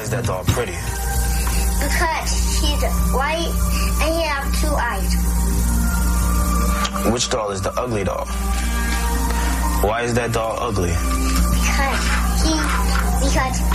is that doll pretty? Because he's white and he has 2 eyes. Which doll is the ugly doll? Why is that doll ugly? Because